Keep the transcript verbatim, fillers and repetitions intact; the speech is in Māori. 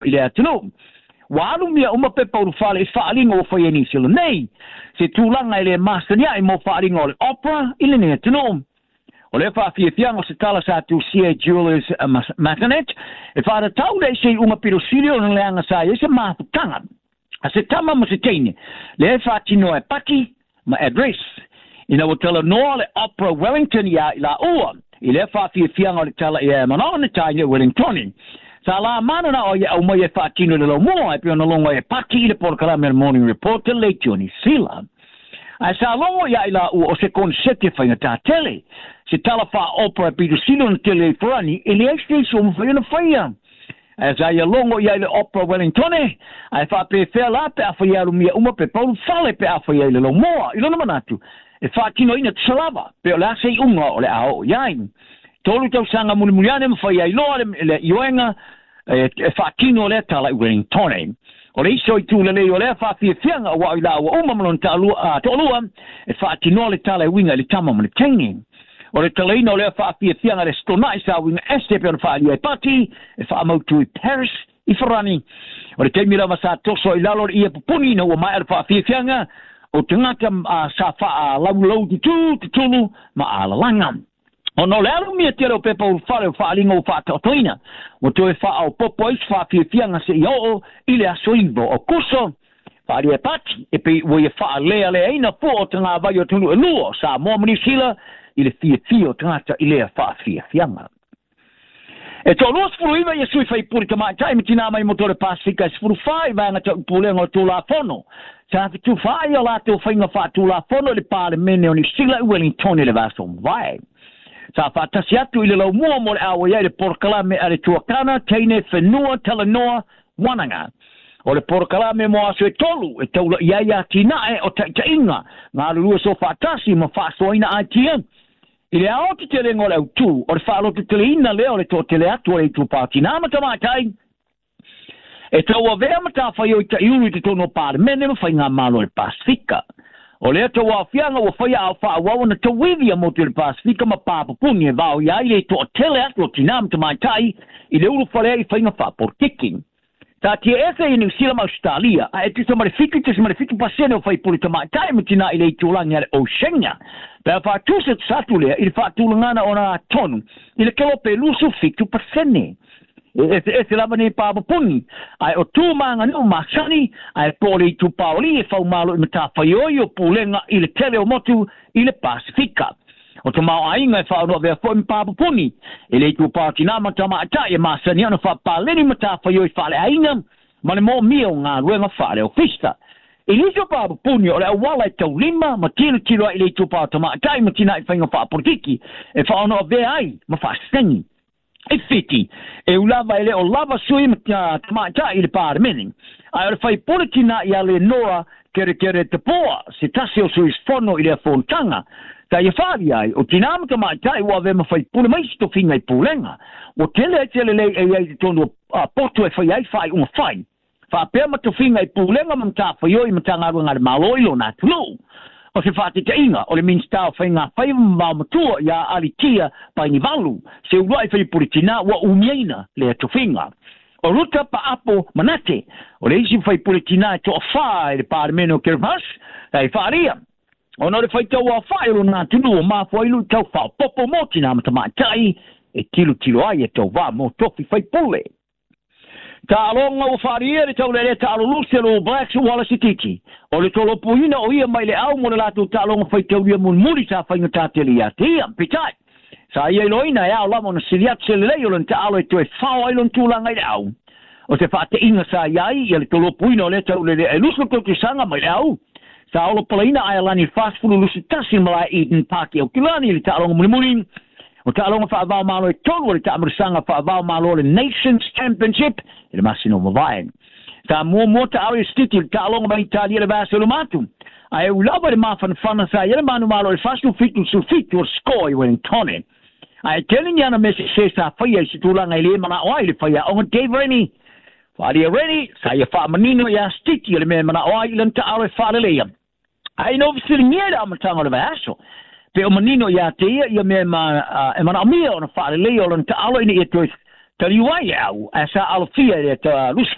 ile atino walu mia uma pe pau fale faalinga o foi ni silo nei se tulanga ile masania i mo faalinga o opera ile ne atino o le fa fia fianga se tala sa tu sia jewelers matanet e fa tau le se uma pirosilio no le anga sa ese mafutanga a se tama mo se tene le fa tino e paki ma address ina o tala no le opera Wellington ya la ua ile fa fia fianga le tala e manona tanya Wellington sa la mana na o ya o mo e fa tino le lo mo e pio no longo e paki le por kala morning report le Johnny Sila a sa longo ya ila o se konsete fa ngata tele se tala fa opera pido silo na tele frani ele este so mo fa na fa as I longo ya le opera Wellington ai fa pe fe la pe fa ya lu mia uma pe pau fale pe fa ya le lo mo ilo na manatu e fa tino ina tsalava pe la se unga o le ao yain tolu tau sanga muli muliane mo fa ya ilo le yoenga e fa tino le tala Wellington o le iso i tu le le o le fa fia fianga wa ila wa uma malon talu a tolua e fa tino le tala winga le tama mo le tanging o le talaina o le fa fia fianga le stona isa winga este pe on fa ali pati e fa mau tu Paris i farani o le temi la masa toso i lalo i pupuni no ma al fa fia fianga o tangata sa fa lau lau tu tu tulu ma ala langa o no le alu mia tira o pepa o fale o faalinga o fata o toina o to e faa o popo is faa fia fianga se i o ile a soivo o kuso faari e pati e pe wo e faa lea lea ina fo o tanga vai o tunu e luo sa mo mani sila ile fia fia o tangata ile a faa fia fianga e to luos furu ima i sui fai puri tama taimi tina mai motore pasifika e furu fai vai ngata upulenga o tu la fono sa fitu fai o la te o fainga faa tu la fono le pale mene o ni sila i Wellington le vaso vai sa fatasi atu ile lau mua mo le awa ia le porkalame ale tuakana teine whenua talanoa wananga. O le porkalame mo aso e tolu e taula ia ia tinae o ta inga ngā lulua so fatasi ma fasoina ai tia. Ile ao te tele ngole au tu o le whaalo te tele ina leo le to tele atu o le tu pātina matamatai. E taua vea mata whai o i ta iuru te tono pāre mene ma whai ngā malo le Pasifika. O lea tau a fianga o whaia au wha awawa na tau wivia mo te le Pasifika ma pāpapuni e vau ia i le to tele atu o tinam te mai tai i le uru whalea i whainga wha portiking. Tā tia ese i New Zealand Australia a e tu sa marifiki tu sa marifiki pasene o whai puli te mai tai ma tina i le i tūlangi ale Oceania. Pea wha tūset satu lea i le wha tūlangana o na tonu i le kelo pe lusu fitu pasene. E se lava ne pāpapuni ai o tū manga no masani ai pōle i tū paoli e whau malo i mata whaioi o pūlenga i le tele o motu i le Pasifika. O te mau ainga e whau no vea fōi mi pāpapuni e le i tū pātina mata mata e masani anu wha pāleni mata whaioi whale ainga ma le mō mia o ngā ruenga whale o fista. I liso pāpapuni o le awala e tau lima ma tino tiro i le i tū pātima tai ma tina i whainga wha portiki e whau no vea ai ma wha stengi. E fiti, e ulava ele o lava sui ma tamata i le pāre meni. Ai o le whai politina i ale noa kere kere te poa, se tasi o sui sfono i le fontanga. Ta i whaari ai, o tinama tamata i wawe ma whai pule mai sto finga i pulenga. O tele e tele lei e ai tono poto e whai ai whai unga whai. Wha pēr ma to finga i pulenga ma mta whaioi ma tangaru ngare maloilo na tulu. O se whate te inga, o le minstau whai ngā whai mamatua ia alitia pai ni valu, se uruai whai puritina wa umiaina le ato whinga. O ruta pa apo manate, o le isi whai puritina to a whai le pāre meno kermas, e whaaria. O no le whai tau a whai ro nā tunu o mā whailu tau whao popo moti nā matamatai, e tilu tilu ai e tau wā mo tofi whai pule. Ta alonga o wharia le tau le le ta aloluse lo Blacks o Wallace Titi. O le tolo puina o ia mai le au mo le latu ta alonga whai tau lia mun muri sa whainga ta tele ia. Tia, pitai. Sa ia iloina e au lamo na siliat se le leo le ta alo e toe whao ailon tūlanga i le au. O te whate inga sa iai, ia le tolo puina o le tau le le e lusu koki sanga mai le au. Sa alo palaina ai alani fast food lusu tasi malai Eden Park e o kilani le ta alonga muri muri. O ta alonga whaavao malo e tolu o le ta amarisanga whaavao malo le Nations Championship e le masino mawai. Ta mua mua ta awe stiti le ta alonga mai Italia le vasa lo matu. A e ulawa le mafan whana sa ele manu malo le fastu fitu su fitu o score i Wellington. A e telling yana mesi se sa whaia i situlanga i le mana oai le whaia onga Dave Rennie. Wharia Rennie sa ia wha manino ia stiti le me mana oai ilan ta awe wha lelea. A e no visiri ngiera amatanga le vaso. Pe o manino ia te ia ia me ma e mana mia ona whaare leo lan ta alo ina ia toi tali wai au a sa alofia e ta lusi